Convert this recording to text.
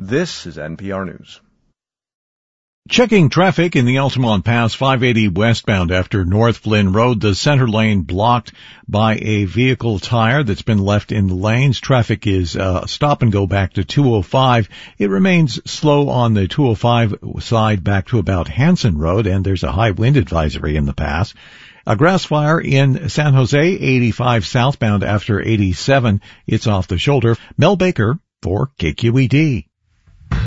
This is NPR News. Checking traffic in the Altamont Pass 580 westbound after North Flynn Road, the center lane blocked by a vehicle tire that's been left in the lanes. Traffic is stop and go back to 205. It remains slow on the 205 side back to about Hanson Road, and there's a high wind advisory in the pass. A grass fire in San Jose, 85 southbound after 87. It's off the shoulder. Mel Baker for KQED.